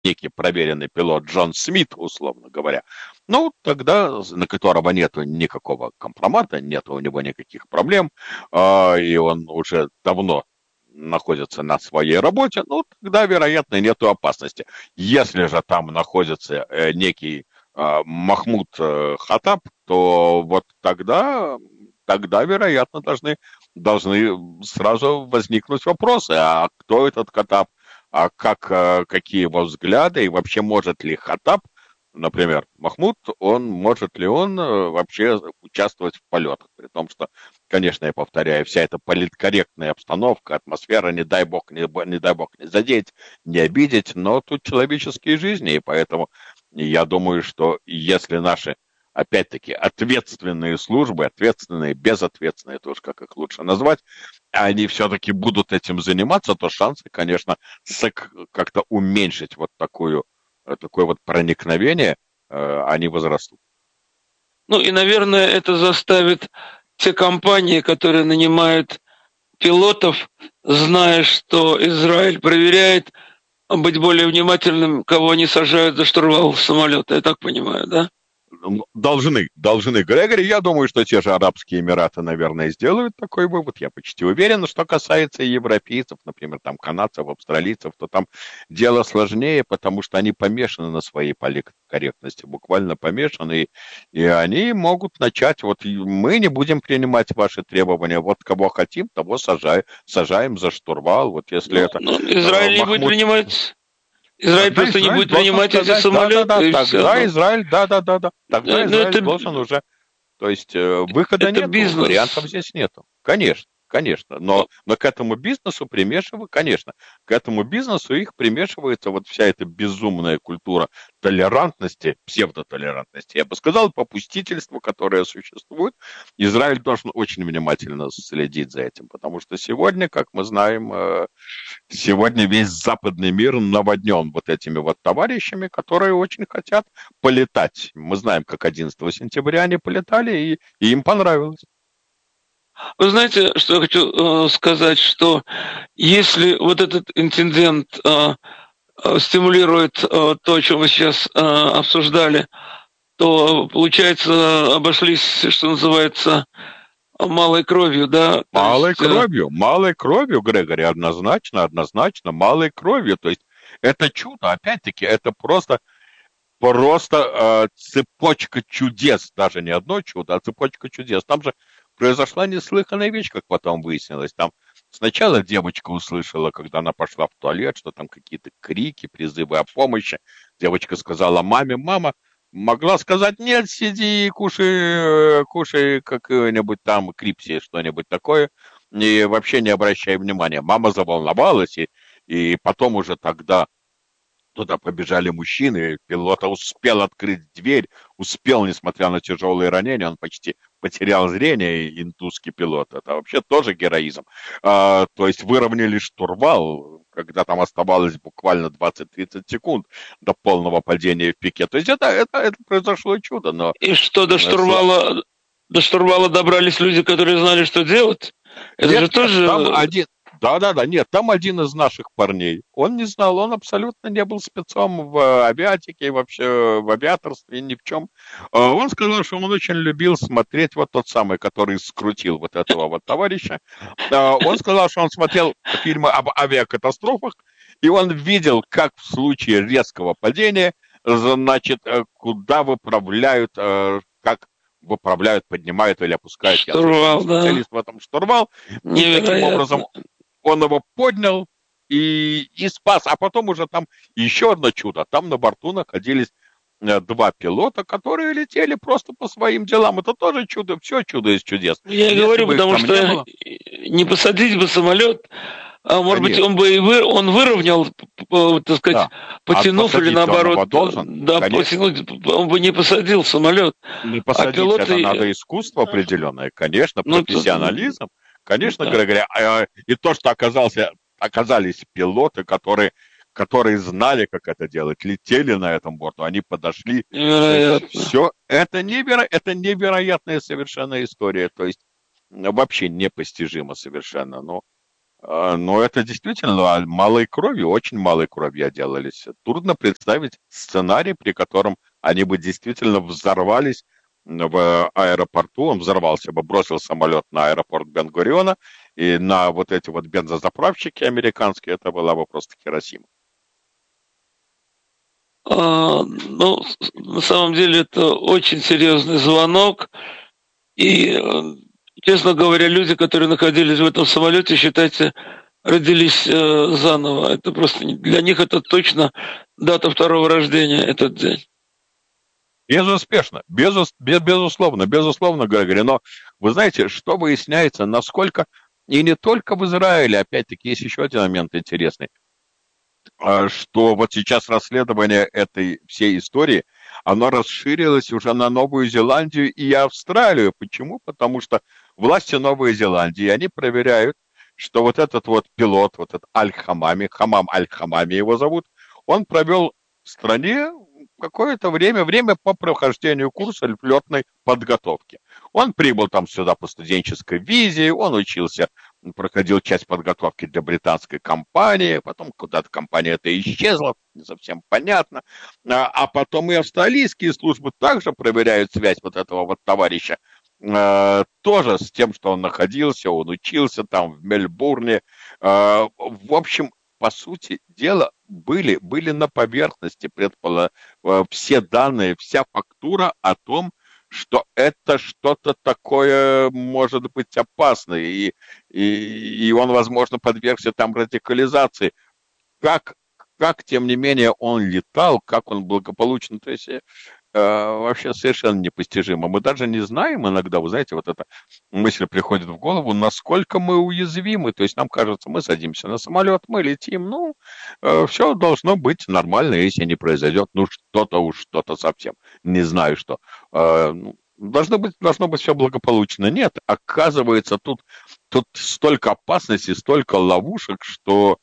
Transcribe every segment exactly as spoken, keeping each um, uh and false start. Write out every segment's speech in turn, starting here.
некий проверенный пилот Джон Смит, условно говоря, ну, тогда, на которого нету никакого компромата, нету у него никаких проблем, э, и он уже давно находится на своей работе, ну, тогда, вероятно, нету опасности. Если же там находится э, некий э, Махмуд э, Хаттаб, то вот тогда, тогда, вероятно, должны, должны сразу возникнуть вопросы, а кто этот Хаттаб, а как, э, какие его взгляды, и вообще может ли Хаттаб, например, Махмуд, он, может ли он э, вообще участвовать в полетах, при том, что, конечно, я повторяю, вся эта политкорректная обстановка, атмосфера, не дай бог, не, бо- не дай бог не задеть, не обидеть, но тут человеческие жизни, и поэтому я думаю, что если наши, опять-таки, ответственные службы, ответственные, безответственные, тоже как их лучше назвать, они все-таки будут этим заниматься, то шансы, конечно, сок- как-то уменьшить вот такую, э, такое вот проникновение, э, они возрастут. Ну и, наверное, это заставит те компании, которые нанимают пилотов, зная, что Израиль проверяет, быть более внимательным, кого они сажают за штурвал самолета. Я так понимаю, да? Ну, Должны, должны. Грегори, я думаю, что те же Арабские Эмираты, наверное, сделают такой вывод. Я почти уверен. Что касается европейцев, например, там канадцев, австралийцев, то там дело сложнее, потому что они помешаны на своей политкорректности, буквально помешаны, и, и они могут начать, вот и мы не будем принимать ваши требования, вот кого хотим, того сажаем, сажаем за штурвал. Вот если Ну, это ну, э, Израиль не будет Махмуд. принимать, Израиль Тогда просто не Израиль будет должен принимать эти сказать, да-да-да, самолеты, и все. тогда Ну, Израиль, да-да-да-да, ну, тогда ну, Израиль это, должен уже, то есть э, выхода это нету, вариантов бизнес. здесь нету. Конечно, конечно, но, но к этому бизнесу примешивают, конечно, к этому бизнесу их примешивается вот вся эта безумная культура толерантности, псевдотолерантности, я бы сказал, попустительства, которое существует. Израиль должен очень внимательно следить за этим, потому что сегодня, как мы знаем, э, сегодня весь западный мир наводнен вот этими вот товарищами, которые очень хотят полетать. Мы знаем, как одиннадцатого сентября они полетали, и, и им понравилось. Вы знаете, что я хочу э, сказать, что если вот этот инцидент э, э, стимулирует э, то, о чем мы сейчас э, обсуждали, то, получается, обошлись, что называется, малой кровью, да, то Малой есть, э, кровью, малой кровью, Грегори, однозначно, однозначно, малой кровью. То есть это чудо, опять-таки, это просто Просто э, цепочка чудес, даже не одно чудо, а цепочка чудес. Там же произошла неслыханная вещь, как потом выяснилось. Там сначала девочка услышала, когда она пошла в туалет, что там какие-то крики, призывы о помощи. Девочка сказала маме, мама могла сказать, нет, сиди, кушай, э, кушай какое-нибудь там крипси, что-нибудь такое, и вообще не обращай внимания. Мама заволновалась, и, и потом уже тогда туда побежали мужчины, пилота успел открыть дверь, успел, несмотря на тяжелые ранения, он почти потерял зрение, индусский пилот. Это вообще тоже героизм. А, то есть выровняли штурвал, когда там оставалось буквально двадцать-тридцать секунд до полного падения в пике. То есть это, это, это произошло чудо, но и что до м, сла- штурвала, до штурвала добрались люди, которые знали, что делать. Это нет, же нет, там тоже, один, да-да-да, нет, там один из наших парней. Он не знал, он абсолютно не был спецом в авиатике, вообще в авиаторстве, ни в чем. А Он сказал, что он очень любил смотреть вот тот самый, который скрутил вот этого вот товарища. А, Он сказал, что он смотрел фильмы об авиакатастрофах, и он видел, как в случае резкого падения, значит, э, куда выправляют, э, как выправляют, поднимают или опускают, я совершенно не штурвал, да, специалист в этом, штурвал, и таким образом невероятно. он его поднял и, и спас. А потом уже там еще одно чудо. Там на борту находились э, два пилота, которые летели просто по своим делам. Это тоже чудо, все чудо из чудес. Я и Если говорю, бы их потому там не что было, не посадить бы самолет, а может быть, он конечно, бы и вы, он выровнял, п- п- так сказать, да. А потянув или посадить он наоборот, его должен, да, конечно. потянуть, он бы не посадил самолет. Не А посадить это пилоты, надо искусство определенное, конечно, ну, тут, профессионализм, конечно, да, говоря, а, и то, что оказался, оказались пилоты, которые, которые знали, как это делать, летели на этом борту, они подошли, то есть невероятно. все, это, неверо, это невероятная совершенно история, то есть м, вообще непостижимо совершенно, но Но это действительно малой кровью, очень малой кровью отделались. Трудно представить сценарий, при котором они бы действительно взорвались в аэропорту, он взорвался бы, бросил самолет на аэропорт Бен-Гуриона, и на вот эти вот бензозаправщики американские, это была бы просто Хиросима. А, ну, на самом деле это очень серьезный звонок, и, честно говоря, люди, которые находились в этом самолете, считайте, родились э, заново. Это просто для них это точно дата второго рождения, этот день. Безуспешно, безус, без, безусловно, безусловно, Грегори, но вы знаете, что выясняется, насколько, и не только в Израиле, опять-таки, есть еще один момент интересный, что вот сейчас расследование этой всей истории, оно расширилось уже на Новую Зеландию и Австралию. Почему? Потому что власти Новой Зеландии, они проверяют, что вот этот вот пилот, вот этот Аль-Хамами, Хамам Аль-Хамами его зовут, он провел в стране какое-то время, время по прохождению курса летной подготовки. Он прибыл там сюда по студенческой визе, он учился, проходил часть подготовки для британской компании, потом куда-то компания эта исчезла, не совсем понятно. А, а потом и австралийские службы также проверяют связь вот этого вот товарища, э, тоже с тем, что он находился, он учился там в Мельбурне. Э, в общем, по сути дела, были, были на поверхности предполо... все данные, вся фактура о том, что это что-то такое может быть опасное, и, и, и он, возможно, подвергся там радикализации. Как, как, тем не менее, он летал, как он благополучно, то есть э, вообще совершенно непостижимо. Мы даже не знаем иногда, вы знаете, вот эта мысль приходит в голову, насколько мы уязвимы. То есть нам кажется, мы садимся на самолет, мы летим, ну, э, все должно быть нормально, если не произойдет, ну, что-то уж, что-то совсем, не знаю что. Э, должно быть, должно быть все благополучно. Нет, оказывается, тут, тут столько опасностей, столько ловушек, что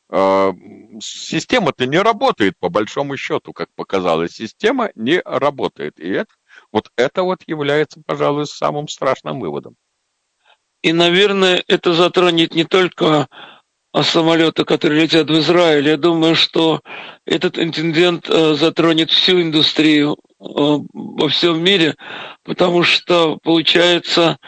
система-то не работает, по большому счету, как показалось. Система не работает. И это, вот это вот является, пожалуй, самым страшным выводом. И, наверное, это затронет не только самолеты, которые летят в Израиль. Я думаю, что этот инцидент затронет всю индустрию во всем мире, потому что, получается,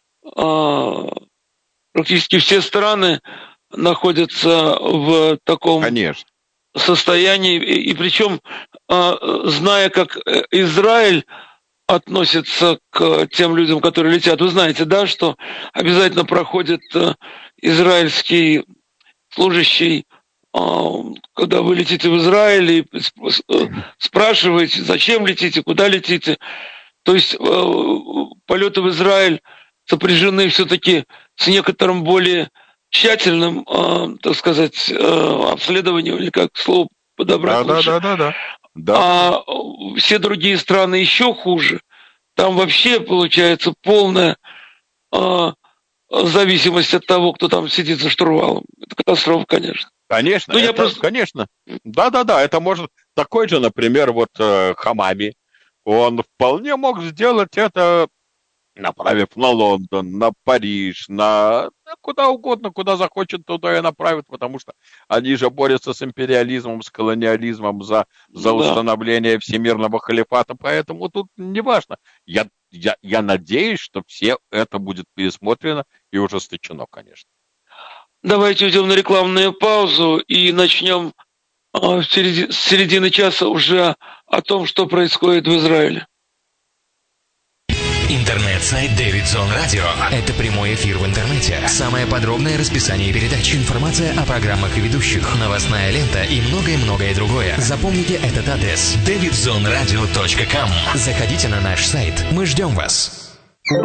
практически все страны находятся в таком Конечно. состоянии, и, и причем, зная, как Израиль относится к тем людям, которые летят, вы знаете, да, что обязательно проходит израильский служащий, когда вы летите в Израиль, и спрашиваете, зачем летите, куда летите. То есть полеты в Израиль сопряжены все-таки с некоторым более тщательным, э, так сказать, э, обследованием, или как слово подобрать да, лучше. Да, да, да, да. да. А все другие страны еще хуже. Там вообще получается полная э, зависимость от того, кто там сидит за штурвалом. Это катастрофа, конечно. Конечно, ну, это, я просто... конечно. Да-да-да, это может такой же, например, вот э, Хамами. Он вполне мог сделать это, направив на Лондон, на Париж, на куда угодно, куда захочет, туда и направит, потому что они же борются с империализмом, с колониализмом за, за да. установление всемирного халифата, поэтому тут не важно. Я, я, я надеюсь, что все это будет пересмотрено и ужесточено, конечно. Давайте уйдем на рекламную паузу и начнем э, с середины часа уже о том, что происходит в Израиле. Интернет-сайт Davidson Radio. Это прямой эфир в интернете. Самое подробное расписание передач, информация о программах и ведущих, новостная лента и многое-многое другое. Запомните этот адрес: дэвидсон радио точка ком. Заходите на наш сайт. Мы ждем вас.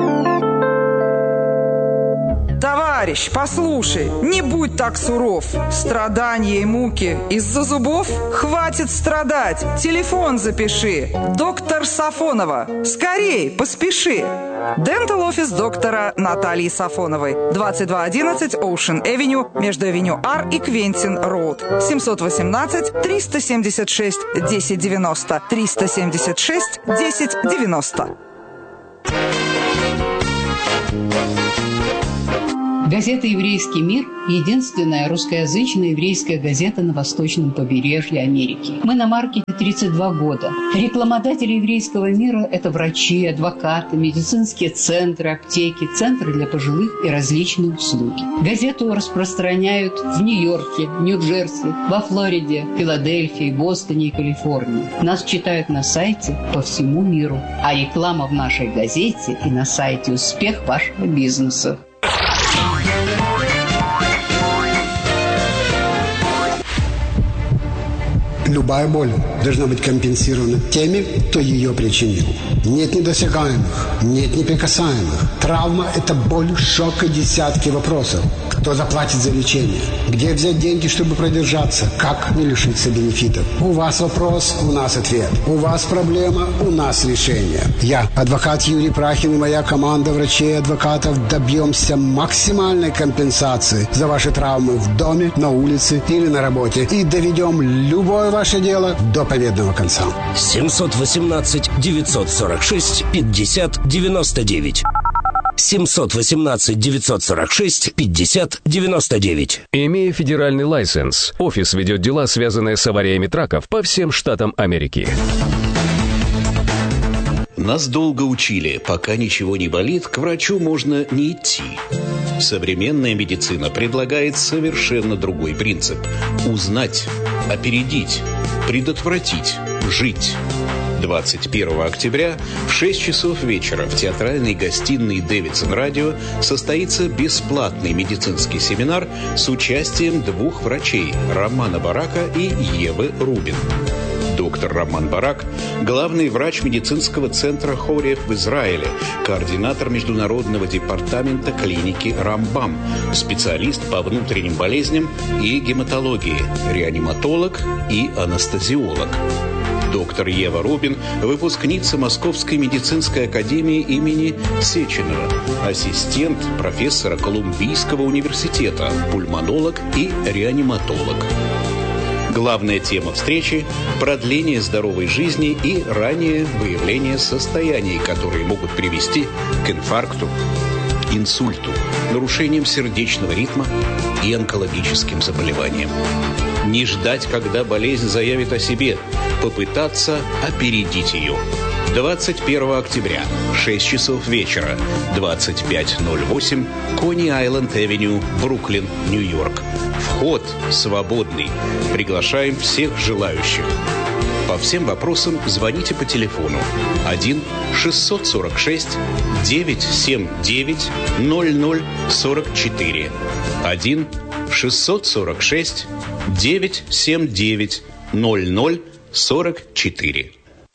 Товарищ, послушай, не будь так суров. Страдания и муки из-за зубов? Хватит страдать. Телефон запиши. Доктор Сафонова. Скорей, поспеши. Дентал офис доктора Натальи Сафоновой. двадцать два одиннадцать Ocean Avenue между Авеню Ар и Квентин Роуд. семьсот восемнадцать триста семьдесят шесть десять девяносто. триста семьдесят шесть десять девяносто. Газета «Еврейский мир» – единственная русскоязычная еврейская газета на восточном побережье Америки. Мы на маркете тридцать два года. Рекламодатели «Еврейского мира» – это врачи, адвокаты, медицинские центры, аптеки, центры для пожилых и различные услуги. Газету распространяют в Нью-Йорке, Нью-Джерси, во Флориде, Филадельфии, Бостоне и Калифорнии. Нас читают на сайте по всему миру. А реклама в нашей газете и на сайте «Успех вашего бизнеса». Любая боль должна быть компенсирована теми, кто ее причинил. Нет недосягаемых, нет неприкасаемых. Травма – это боль, шок и десятки вопросов. Кто заплатит за лечение? Где взять деньги, чтобы продержаться? Как не лишиться бенефитов? У вас вопрос, у нас ответ. У вас проблема, у нас решение. Я, адвокат Юрий Прахин и моя команда врачей и адвокатов добьемся максимальной компенсации за ваши травмы в доме, на улице или на работе. И доведем любое ваше дело до победного конца. семьсот восемнадцать девятьсот сорок шесть пятьдесят девяносто девять. семьсот восемнадцать девятьсот сорок шесть пятьдесят девяносто девять. Имея федеральный лайсенс, офис ведет дела, связанные с авариями траков по всем штатам Америки. Нас долго учили, пока ничего не болит, к врачу можно не идти. Современная медицина предлагает совершенно другой принцип – узнать, опередить, предотвратить, жить. двадцать первого октября в шесть часов вечера в театральной гостиной Дэвидсон Радио состоится бесплатный медицинский семинар с участием двух врачей – Романа Барака и Евы Рубин. Доктор Роман Барак – главный врач медицинского центра Хорев в Израиле, координатор международного департамента клиники Рамбам, специалист по внутренним болезням и гематологии, реаниматолог и анестезиолог. Доктор Ева Рубин – выпускница Московской медицинской академии имени Сеченова, ассистент профессора Колумбийского университета, пульмонолог и реаниматолог. Главная тема встречи – продление здоровой жизни и раннее выявление состояний, которые могут привести к инфаркту, инсульту, нарушениям сердечного ритма и онкологическим заболеваниям. Не ждать, когда болезнь заявит о себе, попытаться опередить ее. двадцать первого октября, шесть часов вечера, двадцать пять ноль восемь, Кони-Айленд-Эвеню, Бруклин, Нью-Йорк. Вход свободный. Приглашаем всех желающих. По всем вопросам звоните по телефону один шестьсот сорок шесть девятьсот семьдесят девять ноль ноль сорок четыре. один шестьсот сорок шесть девятьсот семьдесят девять ноль ноль сорок четыре.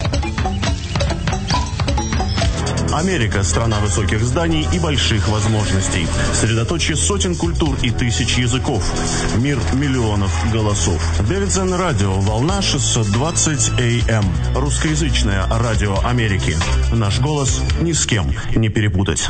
Америка – страна высоких зданий и больших возможностей. Средоточие сотен культур и тысяч языков. Мир миллионов голосов. Дэвидсон Радио. Волна шестьсот двадцать эй эм. Русскоязычное радио Америки. Наш голос ни с кем не перепутать.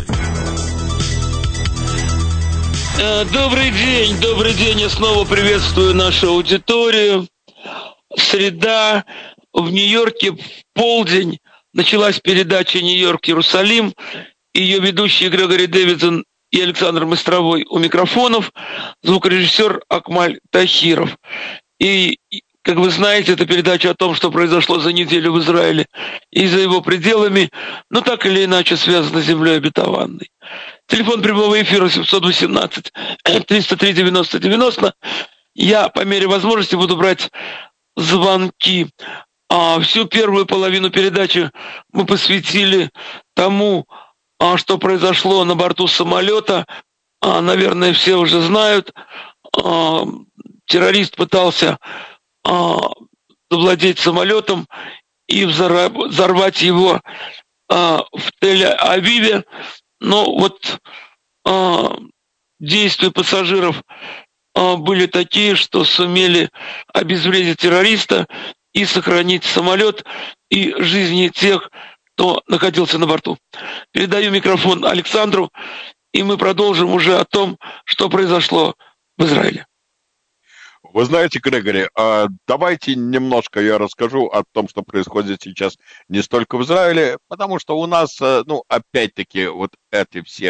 Добрый день, добрый день. Я снова приветствую нашу аудиторию. Среда в Нью-Йорке в полдень. Началась передача «Нью-Йорк-Иерусалим». Ее ведущие Грегори Дэвидсон и Александр Мостровой у микрофонов, звукорежиссер Акмаль Тахиров. И, как вы знаете, это передача о том, что произошло за неделю в Израиле и за его пределами, но так или иначе связано с землей обетованной. Телефон прямого эфира семьсот восемнадцать триста три девяносто девяносто. Я по мере возможности буду брать звонки. А всю первую половину передачи мы посвятили тому, а, что произошло на борту самолета. А, наверное, все уже знают. А, террорист пытался а, завладеть самолетом и взорвать его а, в Тель-Авиве. Но вот а, действия пассажиров а, были такие, что сумели обезвредить террориста и сохранить самолет и жизни тех, кто находился на борту. Передаю микрофон Александру, и мы продолжим уже о том, что произошло в Израиле. Вы знаете, Грегори, давайте немножко я расскажу о том, что происходит сейчас не столько в Израиле, потому что у нас, ну, опять-таки, вот эти все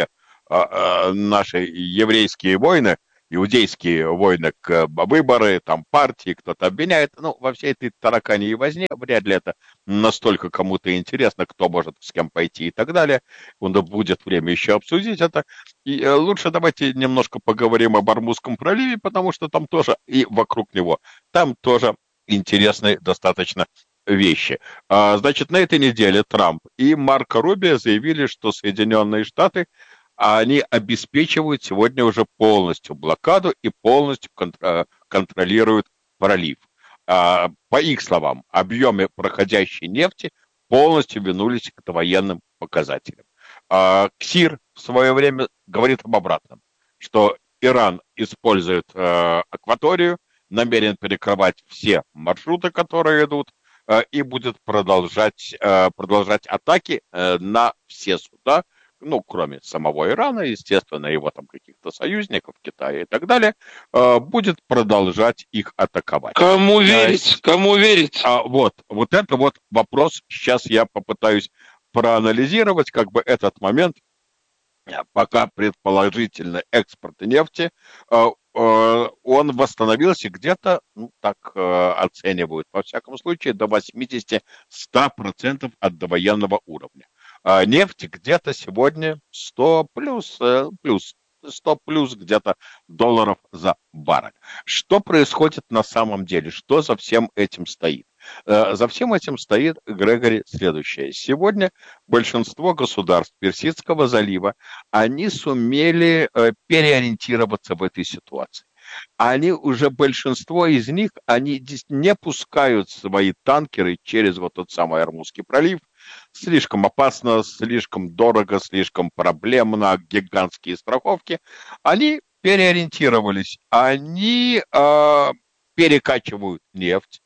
наши еврейские войны, иудейские войны, к выборы, там партии, кто-то обвиняет. Ну, во всей этой таракани и возне вряд ли это настолько кому-то интересно, кто может с кем пойти и так далее. Будет время еще обсудить это. И лучше давайте немножко поговорим об Ормузском проливе, потому что там тоже и вокруг него, там тоже интересные достаточно вещи. Значит, на этой неделе Трамп и Марко Рубио заявили, что Соединенные Штаты они обеспечивают сегодня уже полностью блокаду и полностью контр- контролируют пролив. А, по их словам, объемы проходящей нефти полностью вернулись к военным показателям. А, КСИР в свое время говорит об обратном, что Иран использует а, акваторию, намерен перекрывать все маршруты, которые идут, а, и будет продолжать, а, продолжать атаки а, на все суда, ну, кроме самого Ирана, естественно, его там каких-то союзников, Китая и так далее, будет продолжать их атаковать. Кому верить? Кому верить? А, вот, вот это вот вопрос, сейчас я попытаюсь проанализировать, как бы этот момент, пока предположительно экспорт нефти, он восстановился где-то, ну, так оценивают, во всяком случае, до восемьдесят-сто процентов от довоенного уровня. А нефть где-то сегодня сто плюс, плюс, сто плюс где-то долларов за баррель. Что происходит на самом деле? Что за всем этим стоит? За всем этим стоит, Грегори, следующее. Сегодня большинство государств Персидского залива, они сумели переориентироваться в этой ситуации. Они уже, большинство из них, они не пускают свои танкеры через вот тот самый Ормузский пролив. Слишком опасно, слишком дорого, слишком проблемно, гигантские страховки. Они переориентировались. Они э, перекачивают нефть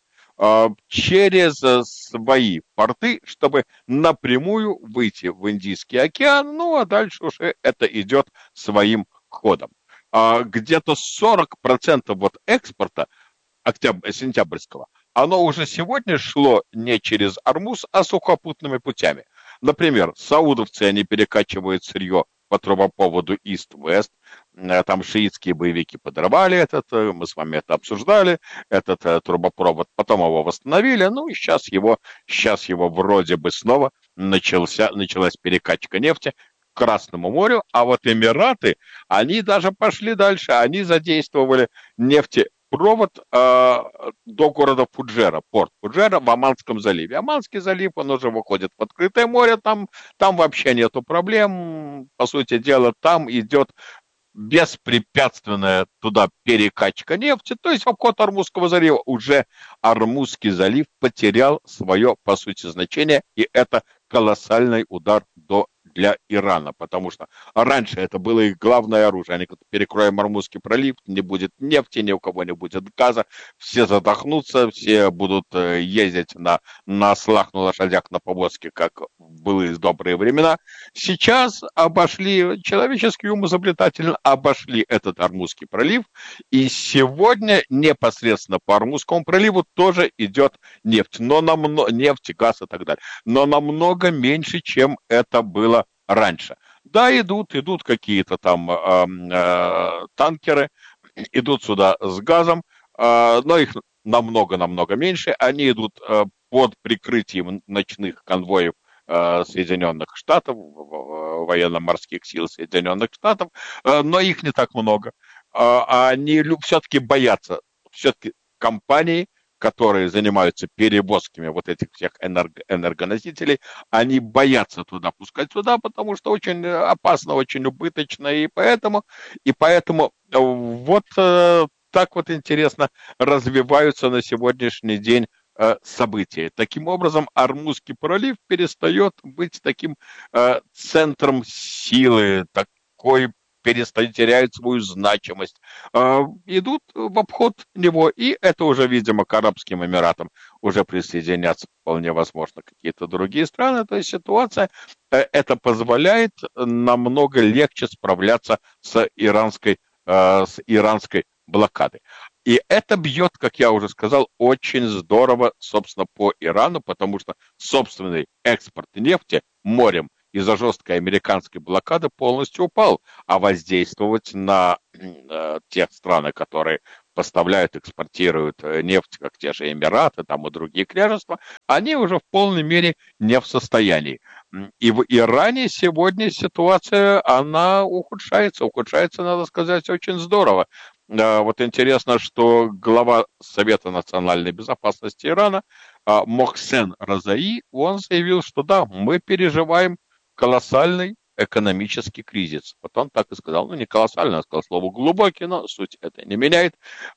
через свои порты, чтобы напрямую выйти в Индийский океан, ну а дальше уже это идет своим ходом. Где-то сорок процентов вот экспорта октябрь, сентябрьского, оно уже сегодня шло не через Ормуз, а сухопутными путями. Например, саудовцы, они перекачивают сырье по трубопроводу Ист-Вест, там шиитские боевики подрывали этот, мы с вами это обсуждали, этот трубопровод, потом его восстановили, ну и сейчас его, сейчас его вроде бы снова начался, началась перекачка нефти к Красному морю, а вот Эмираты, они даже пошли дальше, они задействовали нефтепровод э, до города Фуджера, порт Фуджера в Оманском заливе. Оманский залив, он уже выходит в открытое море, там, там вообще нету проблем, по сути дела, там идет беспрепятственная туда перекачка нефти, то есть в обход Ормузского залива. Уже Ормузский залив потерял свое, по сути, значение, и это колоссальный удар до, для Ирана, потому что раньше это было их главное оружие. Они говорят, перекроем Ормузский пролив, не будет нефти, ни у кого не будет газа, все задохнутся, все будут ездить на, на ослах, на лошадях, на повозке, как в былые добрые времена. Сейчас обошли, человеческий ум изобретательно обошли этот Ормузский пролив, и сегодня непосредственно по Ормузскому проливу тоже идет нефть, но намного, нефть, газ и так далее, но намного меньше, чем это было раньше. Да, идут, идут какие-то там э, э, танкеры, идут сюда с газом, э, но их намного-намного меньше. Они идут э, под прикрытием ночных конвоев э, Соединенных Штатов, военно-морских сил Соединенных Штатов, э, но их не так много. Э, они все-таки боятся, все-таки компании, которые занимаются перевозками вот этих всех энерго- энергоносителей, они боятся туда пускать сюда, потому что очень опасно, очень убыточно, и поэтому, и поэтому вот э, так вот интересно развиваются на сегодняшний день э, события. Таким образом, Ормузский пролив перестает быть таким э, центром силы, такой перестают, теряют свою значимость, э, идут в обход него, и это уже, видимо, к Арабским Эмиратам уже присоединятся вполне возможно какие-то другие страны, то есть ситуация, э, это позволяет намного легче справляться с иранской, э, с иранской блокадой. И это бьет, как я уже сказал, очень здорово, собственно, по Ирану, потому что собственный экспорт нефти морем из-за жесткой американской блокады полностью упал, а воздействовать на э, тех стран, которые поставляют, экспортируют нефть, как те же Эмираты там, и другие княжества, они уже в полной мере не в состоянии. И в Иране сегодня ситуация, она ухудшается. Ухудшается, надо сказать, очень здорово. Вот интересно, что глава Совета национальной безопасности Ирана Мохсен Разаи, он заявил, что да, мы переживаем колоссальный экономический кризис. Вот он так и сказал, ну не колоссальный, он сказал слово глубокий, но суть это не меняет.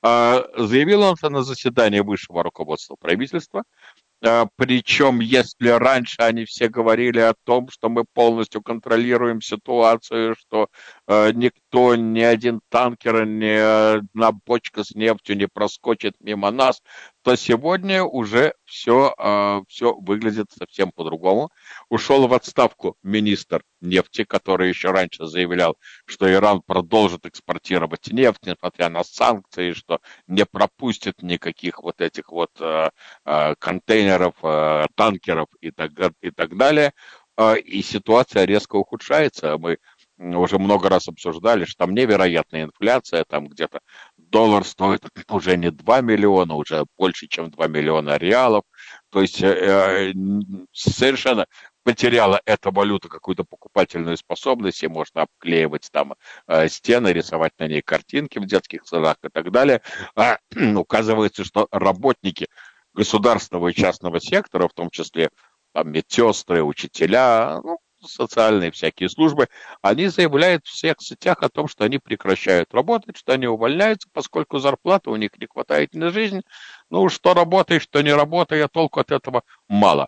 Заявил он это на заседании высшего руководства правительства. Причем, если раньше они все говорили о том, что мы полностью контролируем ситуацию, что э, никто, ни один танкер, ни одна бочка с нефтью не проскочит мимо нас, то сегодня уже все, э, все выглядит совсем по-другому. Ушел в отставку министр нефти, который еще раньше заявлял, что Иран продолжит экспортировать нефть, несмотря на санкции, что не пропустит никаких вот этих вот э, э, контейнеров, танкеров и так, и так далее, и ситуация резко ухудшается. Мы уже много раз обсуждали, что там невероятная инфляция, там где-то доллар стоит уже не два миллиона, уже больше, чем два миллиона реалов, то есть э, совершенно потеряла эта валюта какую-то покупательную способность, и можно обклеивать там э, стены, рисовать на ней картинки в детских садах и так далее. А, указывается, что работники государственного и частного сектора, в том числе там, медсестры, учителя, ну, социальные всякие службы, они заявляют в всех сетях о том, что они прекращают работать, что они увольняются, поскольку зарплаты у них не хватает на жизнь. Ну, что работаешь, что не работаешь, толку от этого мало.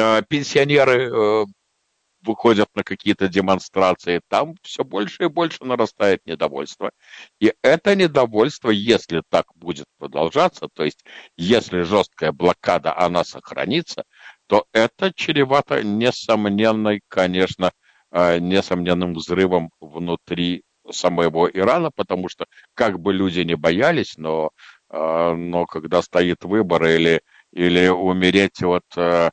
Пенсионеры выходят на какие-то демонстрации, там все больше и больше нарастает недовольство. И это недовольство, если так будет продолжаться, то есть если жесткая блокада, она сохранится, то это чревато несомненной, конечно, несомненным взрывом внутри самого Ирана, потому что как бы люди не боялись, но, но когда стоит выбор или, или умереть от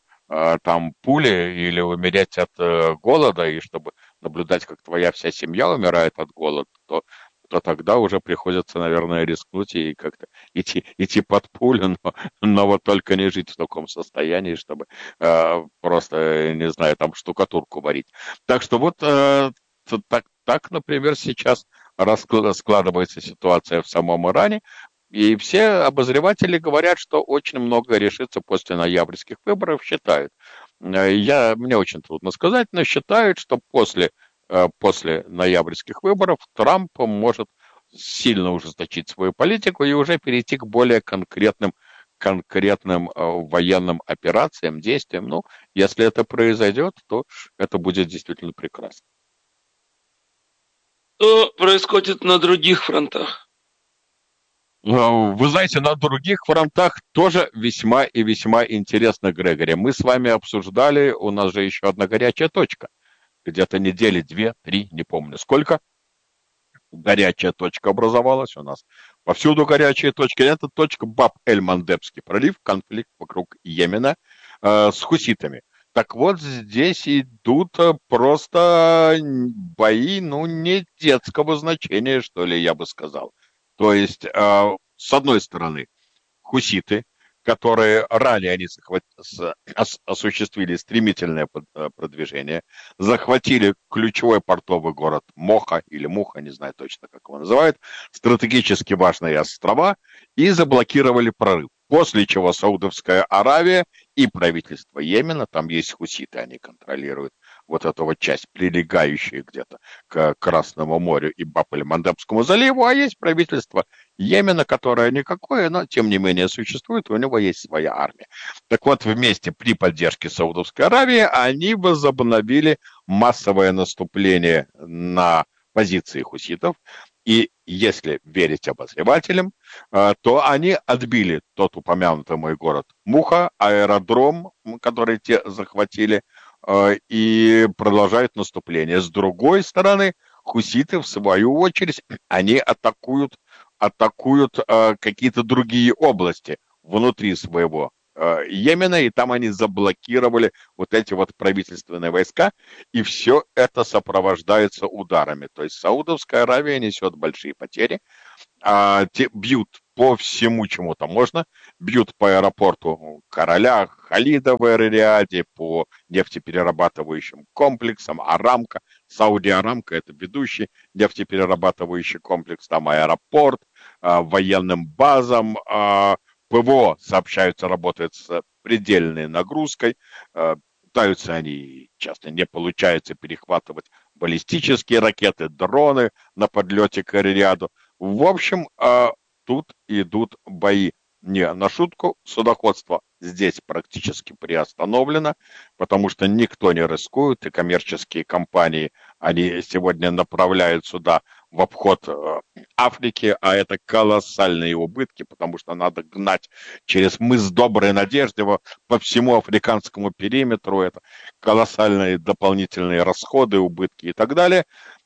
там пули или умереть от э, голода, и чтобы наблюдать, как твоя вся семья умирает от голода, то, то тогда уже приходится, наверное, рискнуть и как-то идти, идти под пулю, но, но вот только не жить в таком состоянии, чтобы э, просто, не знаю, там штукатурку варить. Так что вот э, так, так, например, сейчас раскладывается ситуация в самом Иране. И все обозреватели говорят, что очень многое решится после ноябрьских выборов, считают. Я, мне очень трудно сказать, но считают, что после, после ноябрьских выборов Трамп может сильно ужесточить свою политику и уже перейти к более конкретным, конкретным военным операциям, действиям. Ну, если это произойдет, то это будет действительно прекрасно. Что происходит на других фронтах? Вы знаете, на других фронтах тоже весьма и весьма интересно, Грегори. Мы с вами обсуждали, у нас же еще одна горячая точка. Где-то недели две-три, не помню сколько. Горячая точка образовалась у нас. Повсюду горячие точки. Это точка Баб-эль-Мандебский пролив, конфликт вокруг Йемена э, с хуситами. Так вот, здесь идут просто бои, ну, не детского значения, что ли, я бы сказал. То есть, э, с одной стороны, хуситы, которые ранее они захват... с... ос... осуществили стремительное продвижение, захватили ключевой портовый город Моха или Муха, не знаю точно, как его называют, стратегически важные острова, и заблокировали прорыв. После чего Саудовская Аравия и правительство Йемена, там есть хуситы, они контролируют вот эту вот часть, прилегающую где-то к Красному морю и Баб-эль-Мандебскому заливу, а есть правительство Йемена, которое никакое, но тем не менее существует, у него есть своя армия. Так вот, вместе при поддержке Саудовской Аравии они возобновили массовое наступление на позиции хуситов. И если верить обозревателям, то они отбили тот упомянутый мой город Муха, аэродром, который те захватили, и продолжают наступление. С другой стороны, хуситы, в свою очередь, они атакуют, атакуют какие-то другие области внутри своего э, Йемена, и там они заблокировали вот эти вот правительственные войска, и все это сопровождается ударами. То есть Саудовская Аравия несет большие потери, а, те, бьют по всему, чему там можно, бьют по аэропорту Короля Халида в Эр-Рияде, по нефтеперерабатывающим комплексам, Арамко, Сауди Арамко — это ведущий нефтеперерабатывающий комплекс, там аэропорт, а, военным базам, а, ПВО, сообщаются, работает с предельной нагрузкой, а, пытаются они, часто не получается перехватывать баллистические ракеты, дроны на подлете к Эр-Рияду. В общем, тут идут бои. Не на шутку, судоходство здесь практически приостановлено, потому что никто не рискует, и коммерческие компании, они сегодня направляют сюда в обход Африки, а это колоссальные убытки, потому что надо гнать через мыс Доброй Надежды по всему африканскому периметру, это колоссальные дополнительные расходы, убытки и так далее.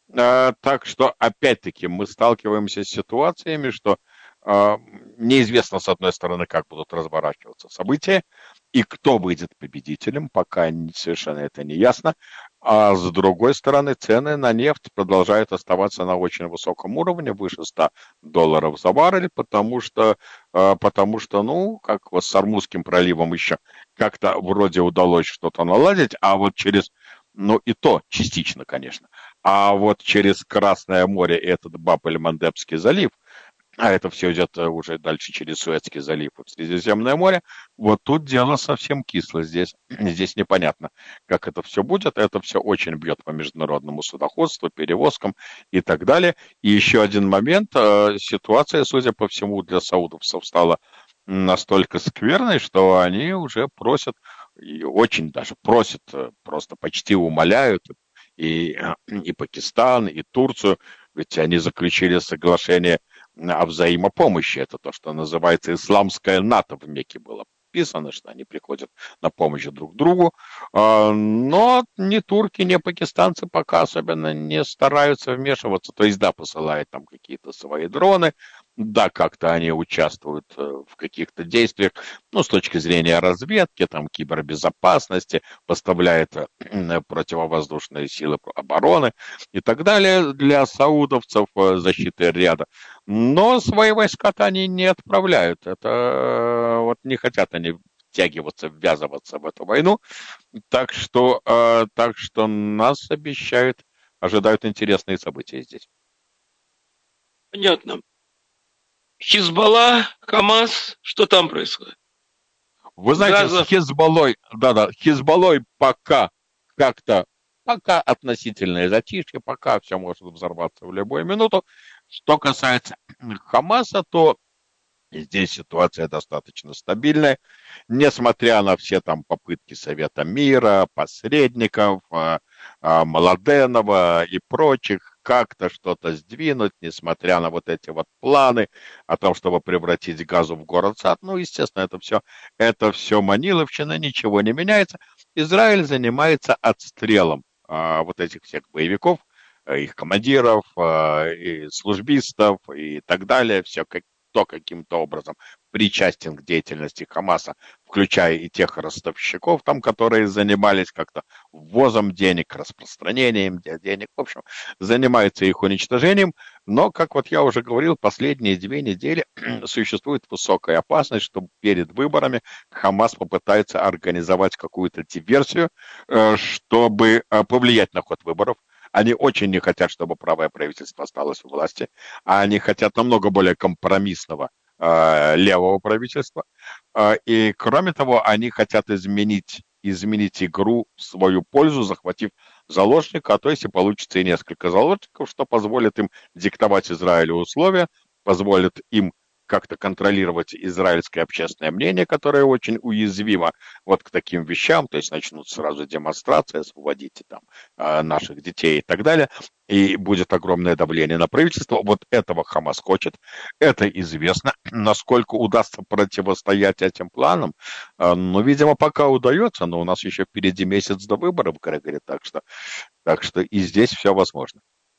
Так что, опять-таки, мы сталкиваемся с ситуациями, что э, неизвестно, с одной стороны, как будут разворачиваться события, и кто выйдет победителем, пока совершенно это не ясно. А с другой стороны, цены на нефть продолжают оставаться на очень высоком уровне, выше ста долларов за баррель, потому что, э, потому что, ну, как вот с Ормузским проливом еще как-то вроде удалось что-то наладить, а вот через... Ну, и то частично, конечно. А вот через Красное море этот Баб-эль-Мандебский залив, а это все идет уже дальше через Суэцкий залив в Средиземное море, вот тут дело совсем кисло. Здесь, здесь непонятно, как это все будет. Это все очень бьет по международному судоходству, перевозкам и так далее. И еще один момент. Ситуация, судя по всему, для саудовцев стала настолько скверной, что они уже просят, и очень даже просят, просто почти умоляют и, и Пакистан, и Турцию, ведь они заключили соглашение о взаимопомощи. Это то, что называется исламское НАТО в Мекке было подписано, что они приходят на помощь друг другу. Но ни турки, ни пакистанцы пока особенно не стараются вмешиваться. То есть, да, посылают там какие-то свои дроны, да, как-то они участвуют в каких-то действиях, ну, с точки зрения разведки, там, кибербезопасности, поставляют противовоздушные силы обороны и так далее для саудовцев, защиты ряда. Но свои войска-то они не отправляют. Это вот не хотят они втягиваться, ввязываться в эту войну. Так что, так что нас обещают, ожидают интересные события здесь. Понятно. Хизбалла, Хамас, что там происходит? Вы знаете, Газа... с Хизбаллой, да-да, Хизбаллой пока как-то, пока относительное затишье, пока все может взорваться в любую минуту. Что касается Хамаса, то здесь ситуация достаточно стабильная, несмотря на все там попытки Совета мира, посредников, Младенова и прочих, как-то что-то сдвинуть, несмотря на вот эти вот планы о том, чтобы превратить Газу в город-сад. Ну, естественно, это все, это все маниловщина, ничего не меняется. Израиль занимается отстрелом а, вот этих всех боевиков, их командиров, а, и службистов и так далее, все как кто каким-то образом причастен к деятельности Хамаса, включая и тех ростовщиков, там, которые занимались как-то ввозом денег, распространением денег, в общем, занимаются их уничтожением. Но, как вот я уже говорил, последние две недели существует высокая опасность, что перед выборами Хамас попытается организовать какую-то диверсию, чтобы повлиять на ход выборов. Они очень не хотят, чтобы правое правительство осталось у власти, а они хотят намного более компромиссного э, левого правительства. Э, и, кроме того, они хотят изменить, изменить игру в свою пользу, захватив заложника, а то если получится и несколько заложников, что позволит им диктовать Израилю условия, позволит им как-то контролировать израильское общественное мнение, которое очень уязвимо вот к таким вещам, то есть начнут сразу демонстрации, освободите там наших детей и так далее, и будет огромное давление на правительство. Вот этого Хамас хочет, это известно. Насколько удастся противостоять этим планам, ну, видимо, пока удается, но у нас еще впереди месяц до выборов, Грегори, так что, так что и здесь все возможно.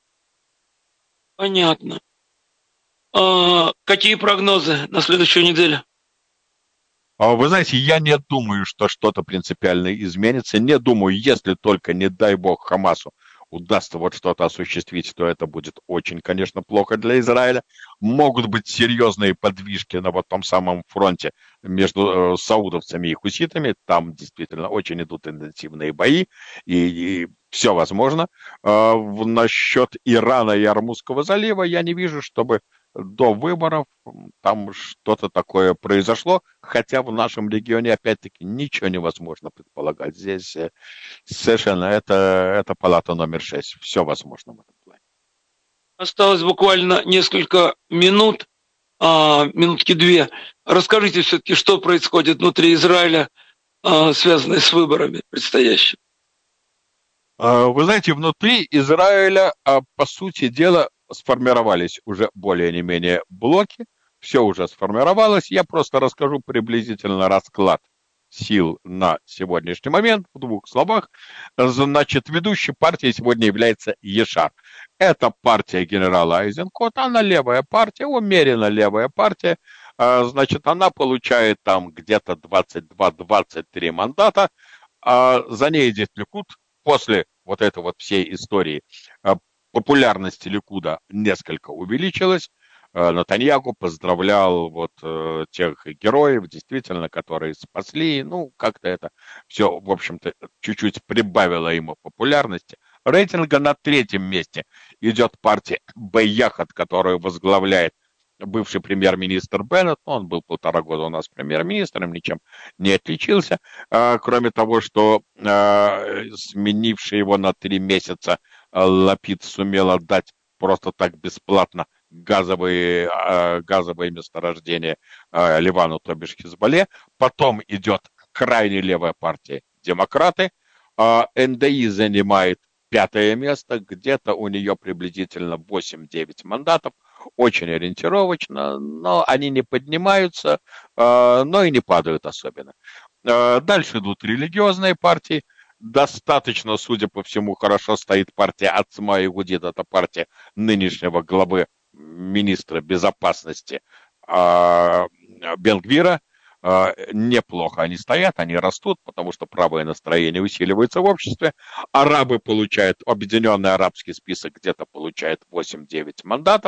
Понятно. А какие прогнозы на следующую неделю? Вы знаете, я не думаю, что что-то принципиально изменится. Не думаю, если только, не дай бог, Хамасу удастся вот что-то осуществить, то это будет очень, конечно, плохо для Израиля. Могут быть серьезные подвижки на вот том самом фронте между э, саудовцами и хуситами. Там действительно очень идут интенсивные бои, и, и все возможно. Э, в, насчет Ирана и Ормузского залива я не вижу, чтобы до выборов там что-то такое произошло, хотя в нашем регионе, опять-таки, ничего невозможно предполагать. Здесь совершенно это, это палата номер шесть. Все возможно в этом плане. Осталось буквально несколько минут, а, минутки две. Расскажите все-таки, что происходит внутри Израиля, а, связанное с выборами предстоящими. Вы знаете, внутри Израиля, по сути дела, сформировались уже более не менее блоки, все уже сформировалось. Я просто расскажу приблизительно расклад сил на сегодняшний момент в двух словах. Значит, ведущей партией сегодня является Ешар. Это партия генерала Айзенкота, она левая партия, умеренно левая партия. Значит, она получает там где-то двадцать два - двадцать три мандата. За ней идет Ликуд. После вот этой вот всей истории популярность Ликуда несколько увеличилась. Нетаньяху поздравлял вот э, тех героев, действительно, которые спасли. Ну, как-то это все, в общем-то, чуть-чуть прибавило ему популярности. Рейтинга на третьем месте идет партия Бейяхат, которую возглавляет бывший премьер-министр Беннет. Он был полтора года у нас премьер-министром, ничем не отличился. А, кроме того, что а, сменивший его на три месяца Лапид сумел отдать просто так бесплатно газовые, а, газовые месторождения а, Ливану, то бишь Хизбалле. Потом идет крайне левая партия Демократы. А, эн дэ и занимает пятое место, где-то у нее приблизительно восемь-девять мандатов. Очень ориентировочно, но они не поднимаются, но и не падают особенно. Дальше идут религиозные партии. Достаточно, судя по всему, хорошо стоит партия Ацма и Гудит. Это партия нынешнего главы министра безопасности Бен Гвира. Неплохо они стоят, они растут, потому что правое настроение усиливается в обществе. Арабы получают, объединенный арабский список где-то получает восемь-девять мандатов.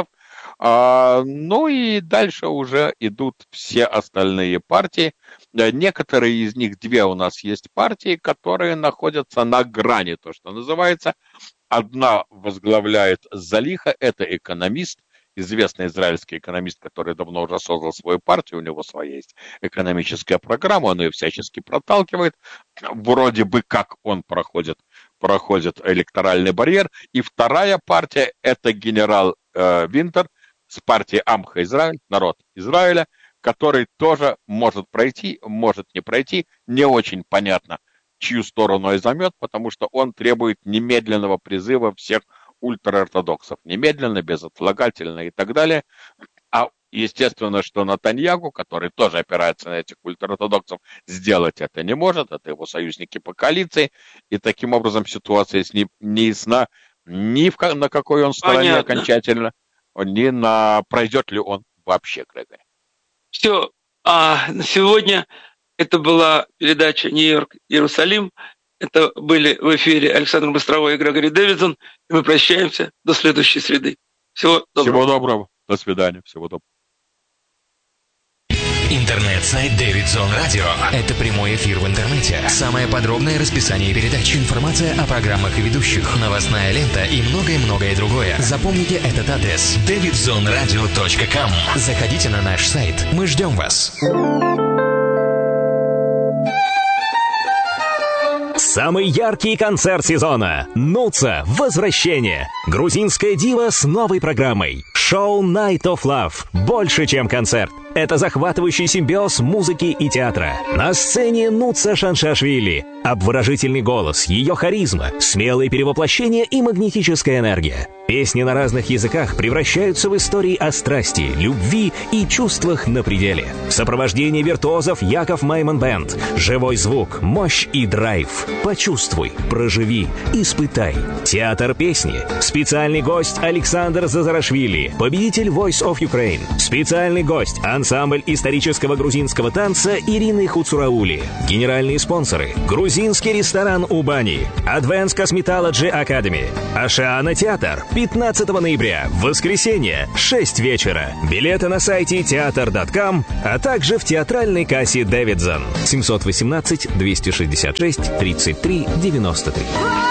Ну и дальше уже идут все остальные партии. Некоторые из них, две у нас есть партии, которые находятся на грани, то, что называется. Одна возглавляет Залиха, это экономист, известный израильский экономист, который давно уже создал свою партию, у него своя есть экономическая программа, он ее всячески проталкивает. Вроде бы как он проходит, проходит электоральный барьер. И вторая партия – это генерал э, Винтер с партии Амха Израиль, народ Израиля, который тоже может пройти, может не пройти. Не очень понятно, чью сторону он займет, потому что он требует немедленного призыва всех ультраортодоксов, немедленно, безотлагательно и так далее. А естественно, что Нетаньяху, который тоже опирается на этих ультраортодоксов, сделать это не может, это его союзники по коалиции, и таким образом ситуация с ним не ясна ни в, на какой он стороне Понятно. окончательно, ни на пройдет ли он вообще, Грегори. Все, а на сегодня это была передача «Нью-Йорк, Иерусалим». Это были в эфире Александр Быстровой и Грегори Дэвидсон. И мы прощаемся до следующей среды. Всего доброго. Всего доброго. До свидания. Всего доброго. Интернет-сайт Дэвидсон Радио. Это прямой эфир в интернете. Самое подробное расписание передач, информация о программах и ведущих, новостная лента и многое-многое другое. Запомните этот адрес: дэвидсон радио точка ком. Заходите на наш сайт. Мы ждем вас. Самый яркий концерт сезона. Нуца. Возвращение. Грузинская дива с новой программой. Шоу Night of Love. Больше, чем концерт. Это захватывающий симбиоз музыки и театра. На сцене Нуца Шаншашвили. Обворожительный голос, ее харизма, смелые перевоплощения и магнетическая энергия. Песни на разных языках превращаются в истории о страсти, любви и чувствах на пределе. Сопровождение виртуозов Яков Майман Бэнд. Живой звук, мощь и драйв. Почувствуй, проживи, испытай. Театр песни. Специальный гость Александр Зазарашвили, победитель Voice of Ukraine. Специальный гость ансамбль исторического грузинского танца Ирины Хуцураули. Генеральные спонсоры. Грузинский ресторан Убани. Advanced Cosmetology Academy. Ашиана театр. пятнадцатого ноября, воскресенье, шесть вечера. Билеты на сайте театр точка ком, а также в театральной кассе Дэвидсон. семь один восемь, два шесть шесть, тридцать три девяносто три.